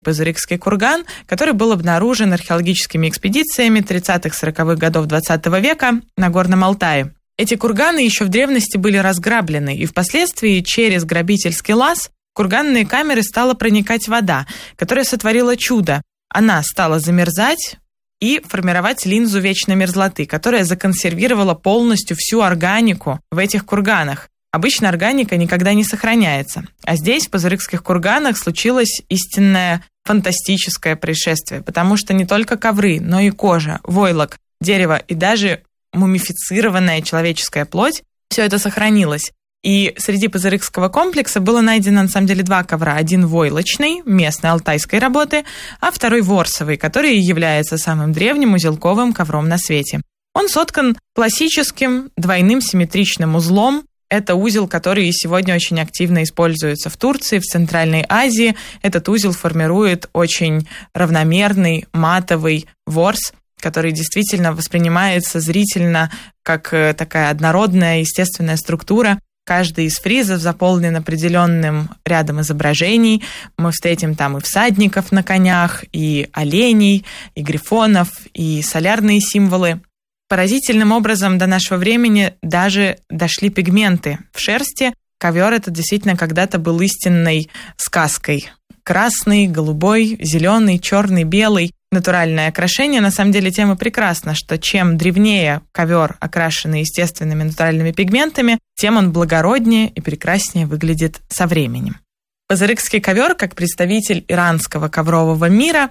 Пазырыкский курган, который был обнаружен археологическими экспедициями 30-40-х годов XX века на Горном Алтае. Эти курганы еще в древности были разграблены, и впоследствии через грабительский лаз в курганные камеры стала проникать вода, которая сотворила чудо. Она стала замерзать и формировать линзу вечной мерзлоты, которая законсервировала полностью всю органику в этих курганах. Обычно органика никогда не сохраняется. А здесь, в Пазырыкских курганах, случилось истинное фантастическое происшествие, потому что не только ковры, но и кожа, войлок, дерево и даже мумифицированная человеческая плоть, все это сохранилось. И среди Пазырыкского комплекса было найдено, на самом деле, 2 ковра. Один войлочный, местной алтайской работы, а второй ворсовый, который является самым древним узелковым ковром на свете. Он соткан классическим двойным симметричным узлом. Это узел, который и сегодня очень активно используется в Турции, в Центральной Азии. Этот узел формирует очень равномерный матовый ворс, который действительно воспринимается зрительно как такая однородная естественная структура. Каждый из фризов заполнен определенным рядом изображений. Мы встретим там и всадников на конях, и оленей, и грифонов, и солярные символы. Поразительным образом до нашего времени даже дошли пигменты в шерсти. Ковер этот действительно когда-то был истинной сказкой. Красный, голубой, зеленый, черный, белый. Натуральное окрашение. На самом деле тем и прекрасно, что чем древнее ковер, окрашенный естественными натуральными пигментами, тем он благороднее и прекраснее выглядит со временем. Пазырыкский ковер, как представитель иранского коврового мира,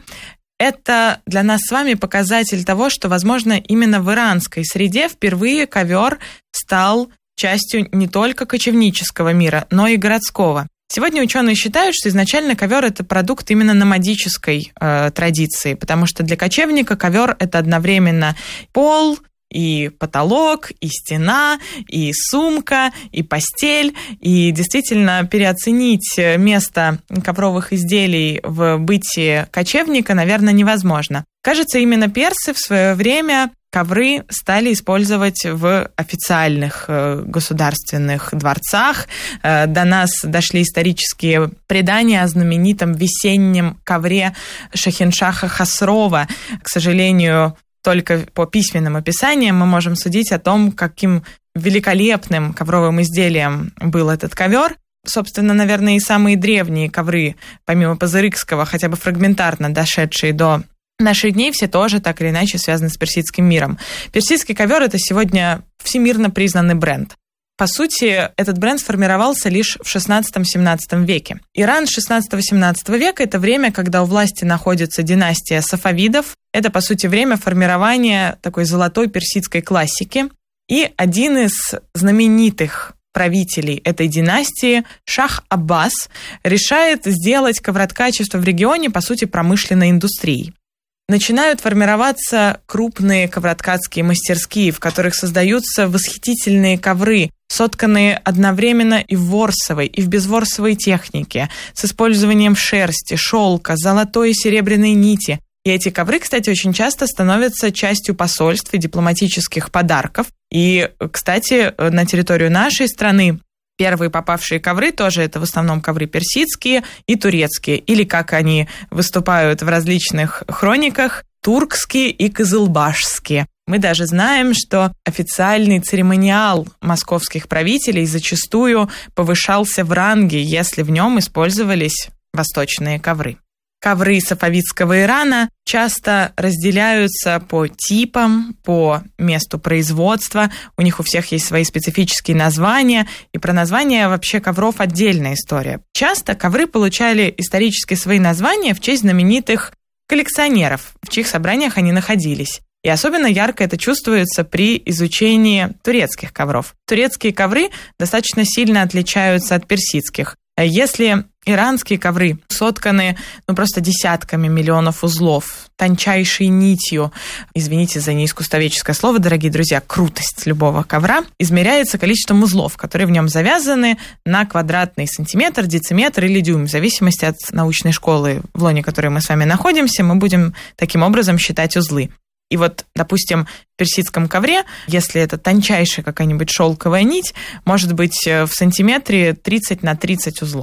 это для нас с вами показатель того, что, возможно, именно в иранской среде впервые ковер стал частью не только кочевнического мира, но и городского. Сегодня ученые считают, что изначально ковер – это продукт именно номадической традиции, потому что для кочевника ковер – это одновременно пол, и потолок, и стена, и сумка, и постель. И действительно переоценить место ковровых изделий в бытии кочевника, наверное, невозможно. Кажется, именно персы в свое время ковры стали использовать в официальных государственных дворцах. До нас дошли исторические предания о знаменитом весеннем ковре Шахиншаха Хасрова. К сожалению, только по письменным описаниям мы можем судить о том, каким великолепным ковровым изделием был этот ковер. Собственно, наверное, и самые древние ковры, помимо Пазырыкского, хотя бы фрагментарно дошедшие до наших дней, все тоже так или иначе связаны с персидским миром. Персидский ковер – это сегодня всемирно признанный бренд. По сути, этот бренд сформировался лишь в XVI-XVII веке. Иран XVI-XVII века – это время, когда у власти находится династия сафавидов. Это, по сути, время формирования такой золотой персидской классики. И один из знаменитых правителей этой династии, Шах Аббас, решает сделать ковроткачество в регионе, по сути, промышленной индустрией. Начинают формироваться крупные ковроткацкие мастерские, в которых создаются восхитительные ковры, сотканные одновременно и в ворсовой, и в безворсовой технике, с использованием шерсти, шелка, золотой и серебряной нити. И эти ковры, кстати, очень часто становятся частью посольств и дипломатических подарков. И, кстати, на территорию нашей страны первые попавшие ковры тоже это в основном ковры персидские и турецкие, или, как они выступают в различных хрониках, туркские и кызылбашские. Мы даже знаем, что официальный церемониал московских правителей зачастую повышался в ранге, если в нем использовались восточные ковры. Ковры сафавидского Ирана часто разделяются по типам, по месту производства. У них у всех есть свои специфические названия. И про названия вообще ковров отдельная история. Часто ковры получали исторически свои названия в честь знаменитых коллекционеров, в чьих собраниях они находились. И особенно ярко это чувствуется при изучении турецких ковров. Турецкие ковры достаточно сильно отличаются от персидских. Если иранские ковры сотканы просто десятками миллионов узлов, тончайшей нитью, извините за неискусствоведческое слово, дорогие друзья, крутость любого ковра измеряется количеством узлов, которые в нем завязаны на квадратный сантиметр, дециметр или дюйм, в зависимости от научной школы, в лоне которой мы с вами находимся, мы будем таким образом считать узлы. И вот, допустим, в персидском ковре, если это тончайшая какая-нибудь шелковая нить, может быть в сантиметре 30 на 30 узлов.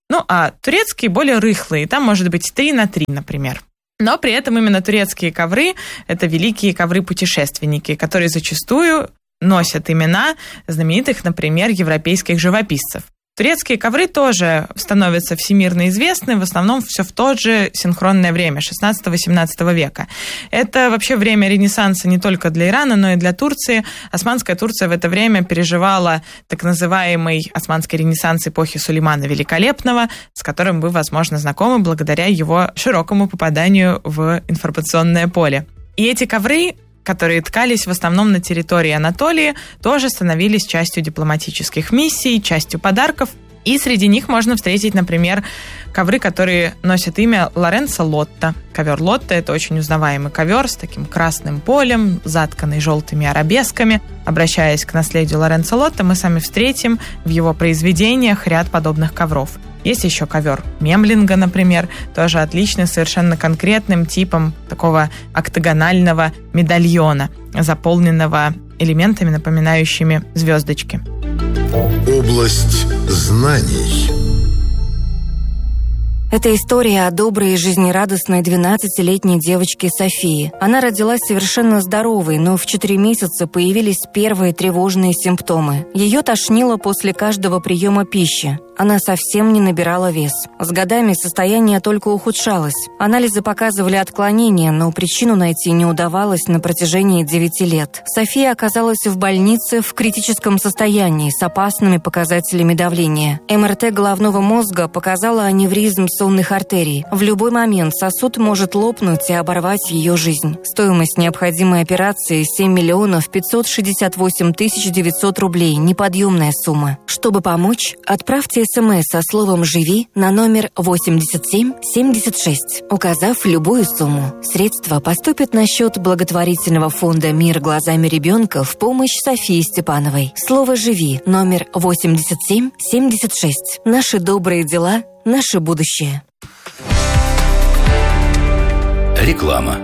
А турецкие более рыхлые, там может быть 3x3, например. Но при этом именно турецкие ковры – это великие ковры-путешественники, которые зачастую носят имена знаменитых, например, европейских живописцев. Турецкие ковры тоже становятся всемирно известны, в основном все в то же синхронное время, 16-18 века. Это вообще время Ренессанса не только для Ирана, но и для Турции. Османская Турция в это время переживала так называемый Османский Ренессанс эпохи Сулеймана Великолепного, с которым вы, возможно, знакомы благодаря его широкому попаданию в информационное поле. И эти ковры, которые ткались в основном на территории Анатолии, тоже становились частью дипломатических миссий, частью подарков. И среди них можно встретить, например, ковры, которые носят имя Лоренцо Лотто. Ковер Лотто – это очень узнаваемый ковер с таким красным полем, затканный желтыми арабесками. Обращаясь к наследию Лоренцо Лотто, мы с вами встретим в его произведениях ряд подобных ковров. Есть еще ковер Мемлинга, например, тоже отличный, совершенно конкретным типом такого октагонального медальона, заполненного элементами, напоминающими звездочки. Область знаний. Это история о доброй и жизнерадостной 12-летней девочке Софии. Она родилась совершенно здоровой, но в 4 месяца появились первые тревожные симптомы. Ее тошнило после каждого приема пищи. Она совсем не набирала вес. С годами состояние только ухудшалось. Анализы показывали отклонения, но причину найти не удавалось на протяжении 9 лет. София оказалась в больнице в критическом состоянии с опасными показателями давления. МРТ головного мозга показала аневризм сонных артерий. В любой момент сосуд может лопнуть и оборвать ее жизнь. Стоимость необходимой операции 7 миллионов 568 тысяч 900 рублей. Неподъемная сумма. Чтобы помочь, отправьте СМС со словом «Живи» на номер 8776, указав любую сумму. Средства поступят на счет благотворительного фонда «Мир глазами ребенка» в помощь Софии Степановой. Слово «Живи» номер 8776. Наши добрые дела, наше будущее. Реклама.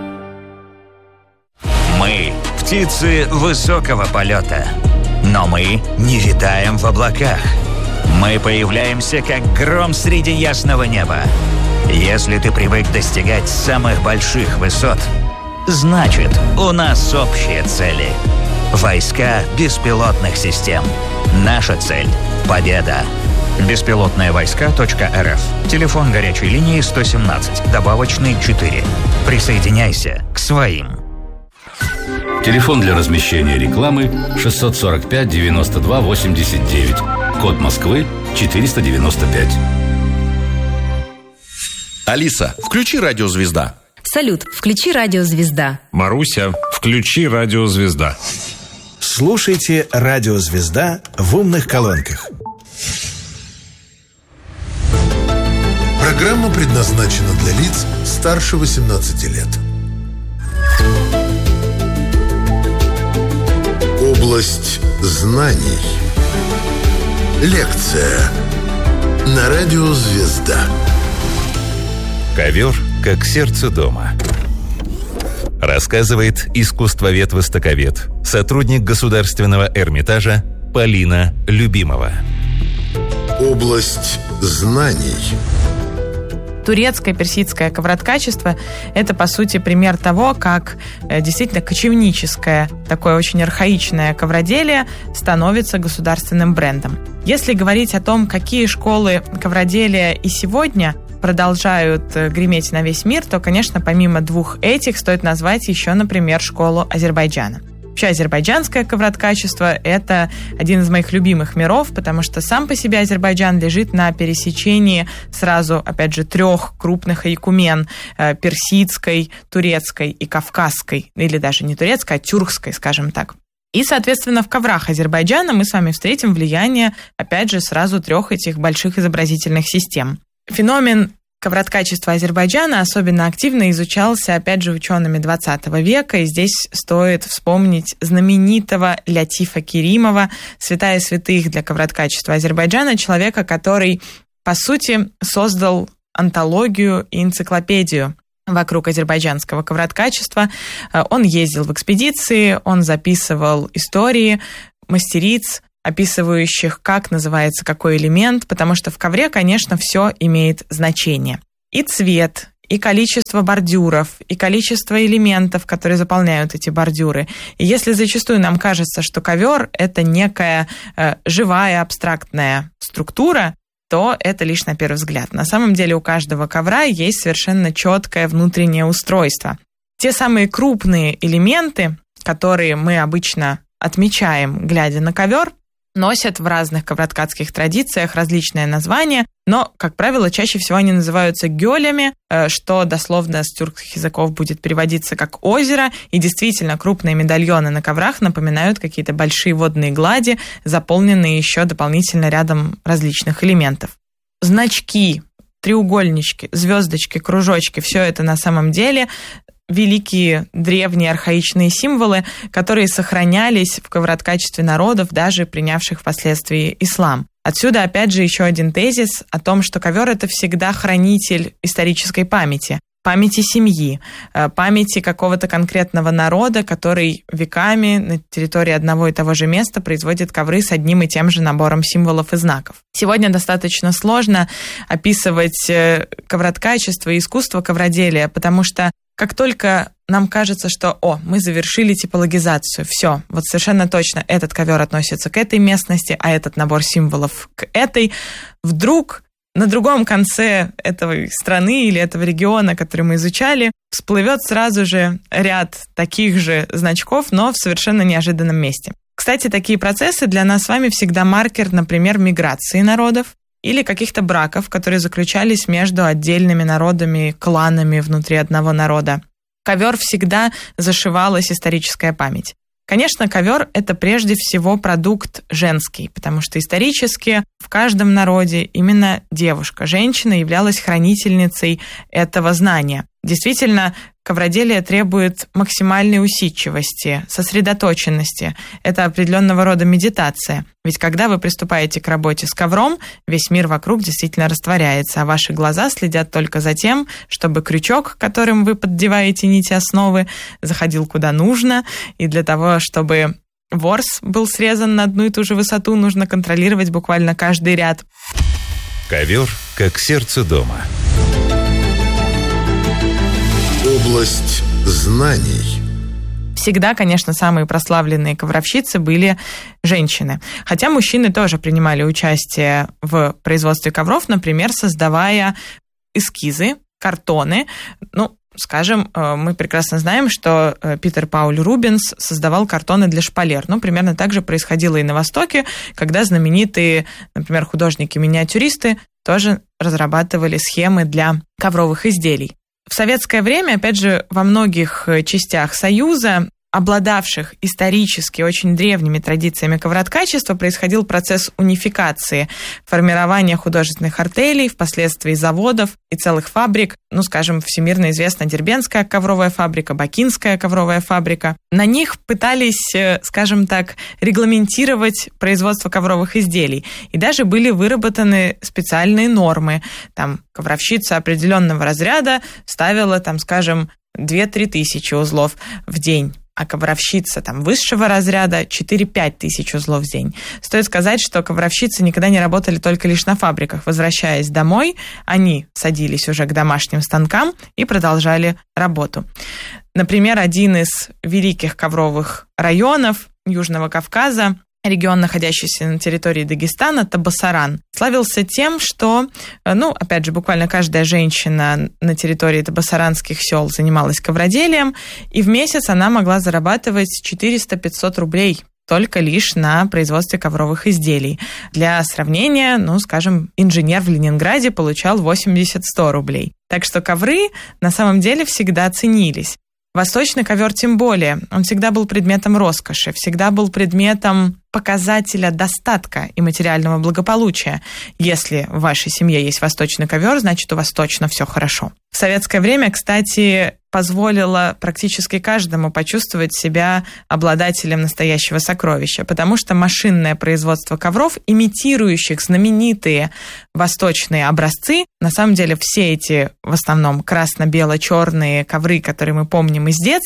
Мы – птицы высокого полета, но мы не витаем в облаках. Мы появляемся, как гром среди ясного неба. Если ты привык достигать самых больших высот, значит, у нас общие цели. Войска беспилотных систем. Наша цель – победа. Беспилотные-войска.рф. Телефон горячей линии 117, добавочный 4. Присоединяйся к своим. Телефон для размещения рекламы 645 92 89. Код Москвы 495. Алиса, включи «Радио Звезда». Салют, включи «Радио Звезда». Маруся, включи «Радио Звезда». Слушайте «Радио Звезда» в умных колонках. Программа предназначена для лиц старше 18 лет. Область знаний. Лекция на радио «Звезда». Ковер как сердце дома. Рассказывает искусствовед-востоковед, сотрудник Государственного Эрмитажа Полина Любимова. Область знаний. Турецкое, персидское ковроткачество – это, по сути, пример того, как действительно кочевническое, такое очень архаичное ковроделие становится государственным брендом. Если говорить о том, какие школы ковроделия и сегодня продолжают греметь на весь мир, то, конечно, помимо двух этих стоит назвать еще, например, школу Азербайджана. Вообще, азербайджанское ковроткачество – это один из моих любимых миров, потому что сам по себе Азербайджан лежит на пересечении сразу, опять же, 3 крупных айкумен – персидской, турецкой и кавказской, или даже не турецкой, а тюркской, скажем так. И, соответственно, в коврах Азербайджана мы с вами встретим влияние, опять же, сразу 3 этих больших изобразительных систем. Феномен ковроткачества Азербайджана особенно активно изучался, опять же, учеными 20 века, и здесь стоит вспомнить знаменитого Лятифа Керимова, святая святых для ковроткачества Азербайджана, человека, который, по сути, создал антологию и энциклопедию вокруг азербайджанского ковроткачества. Он ездил в экспедиции, он записывал истории мастериц, описывающих, как называется какой элемент, потому что в ковре, конечно, все имеет значение. И цвет, и количество бордюров, и количество элементов, которые заполняют эти бордюры. И если зачастую нам кажется, что ковер – это некая живая, абстрактная структура, то это лишь на первый взгляд. На самом деле у каждого ковра есть совершенно четкое внутреннее устройство. Те самые крупные элементы, которые мы обычно отмечаем, глядя на ковер, носят в разных ковроткацких традициях различные названия, но, как правило, чаще всего они называются гёлями, что дословно с тюркских языков будет переводиться как «озеро», и действительно крупные медальоны на коврах напоминают какие-то большие водные глади, заполненные еще дополнительно рядом различных элементов. Значки, треугольнички, звездочки, кружочки – все это на самом деле великие древние архаичные символы, которые сохранялись в ковроткачестве народов, даже принявших впоследствии ислам. Отсюда, опять же, еще один тезис о том, что ковер – это всегда хранитель исторической памяти, памяти семьи, памяти какого-то конкретного народа, который веками на территории одного и того же места производит ковры с одним и тем же набором символов и знаков. Сегодня достаточно сложно описывать ковроткачество и искусство ковроделия, потому что как только нам кажется, что мы завершили типологизацию, все, вот совершенно точно этот ковер относится к этой местности, а этот набор символов к этой, вдруг на другом конце этой страны или этого региона, который мы изучали, всплывет сразу же ряд таких же значков, но в совершенно неожиданном месте. Кстати, такие процессы для нас с вами всегда маркер, например, миграции народов или каких-то браков, которые заключались между отдельными народами, кланами внутри одного народа. Ковер всегда зашивалась историческая память. Конечно, ковер – это прежде всего продукт женский, потому что исторически в каждом народе именно девушка, женщина являлась хранительницей этого знания. Действительно, ковроделие требует максимальной усидчивости, сосредоточенности. Это определенного рода медитация. Ведь когда вы приступаете к работе с ковром, весь мир вокруг действительно растворяется, а ваши глаза следят только за тем, чтобы крючок, которым вы поддеваете нити основы, заходил куда нужно. И для того, чтобы ворс был срезан на одну и ту же высоту, нужно контролировать буквально каждый ряд. Ковер как сердце дома. Область знаний. Всегда, конечно, самые прославленные ковровщицы были женщины. Хотя мужчины тоже принимали участие в производстве ковров, например, создавая эскизы, картоны. Скажем, мы прекрасно знаем, что Питер Пауль Рубенс создавал картоны для шпалер. Примерно так же происходило и на Востоке, когда знаменитые, например, художники-миниатюристы тоже разрабатывали схемы для ковровых изделий. В советское время, опять же, во многих частях Союза, обладавших исторически очень древними традициями ковроткачества, происходил процесс унификации, формирования художественных артелей, впоследствии заводов и целых фабрик. Скажем, всемирно известна Дербентская ковровая фабрика, Бакинская ковровая фабрика. На них пытались, скажем так, регламентировать производство ковровых изделий. И даже были выработаны специальные нормы. Ковровщица определенного разряда ставила, 2-3 тысячи узлов в день. А ковровщица высшего разряда 4-5 тысяч узлов в день. Стоит сказать, что ковровщицы никогда не работали только лишь на фабриках. Возвращаясь домой, они садились уже к домашним станкам и продолжали работу. Например, один из великих ковровых районов Южного Кавказа, регион, находящийся на территории Дагестана, Табасаран, славился тем, что, опять же, буквально каждая женщина на территории табасаранских сел занималась ковроделием, и в месяц она могла зарабатывать 400-500 рублей только лишь на производстве ковровых изделий. Для сравнения, инженер в Ленинграде получал 80-100 рублей. Так что ковры на самом деле всегда ценились. Восточный ковер тем более. Он всегда был предметом роскоши, всегда был предметом показателя достатка и материального благополучия. Если в вашей семье есть восточный ковер, значит, у вас точно все хорошо. В советское время, кстати, позволило практически каждому почувствовать себя обладателем настоящего сокровища, потому что машинное производство ковров, имитирующих знаменитые восточные образцы, на самом деле все эти, в основном, красно-бело-черные ковры, которые мы помним из детства,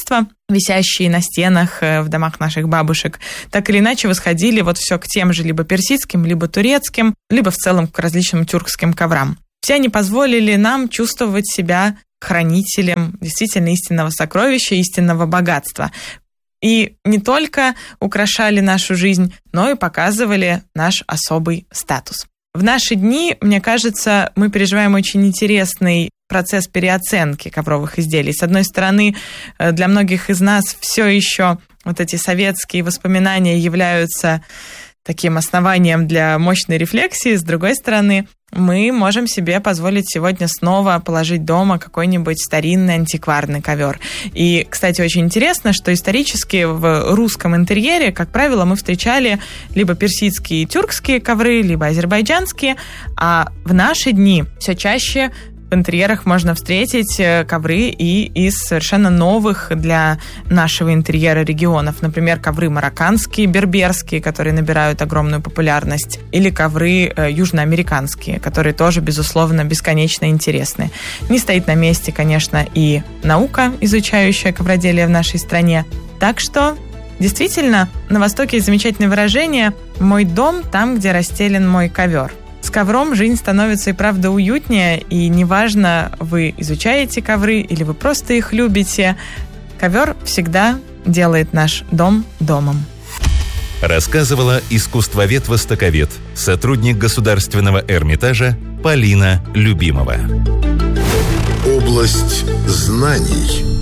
висящие на стенах в домах наших бабушек, так или иначе восходили вот все к тем же либо персидским, либо турецким, либо в целом к различным тюркским коврам. Все они позволили нам чувствовать себя хранителем действительно истинного сокровища, истинного богатства. И не только украшали нашу жизнь, но и показывали наш особый статус. В наши дни, мне кажется, мы переживаем очень интересный процесс переоценки ковровых изделий. С одной стороны, для многих из нас все еще вот эти советские воспоминания являются таким основанием для мощной рефлексии. С другой стороны, мы можем себе позволить сегодня снова положить дома какой-нибудь старинный антикварный ковер. И, кстати, очень интересно, что исторически в русском интерьере, как правило, мы встречали либо персидские и тюркские ковры, либо азербайджанские, а в наши дни все чаще в интерьерах можно встретить ковры и из совершенно новых для нашего интерьера регионов. Например, ковры марокканские, берберские, которые набирают огромную популярность, или ковры южноамериканские, которые тоже, безусловно, бесконечно интересны. Не стоит на месте, конечно, и наука, изучающая ковроделие в нашей стране. Так что, действительно, на Востоке есть замечательное выражение «мой дом там, где расстелен мой ковер». С ковром жизнь становится и правда уютнее, и неважно, вы изучаете ковры или вы просто их любите, ковер всегда делает наш дом домом. Рассказывала искусствовед-востоковед, сотрудник Государственного Эрмитажа Полина Любимова. Область знаний.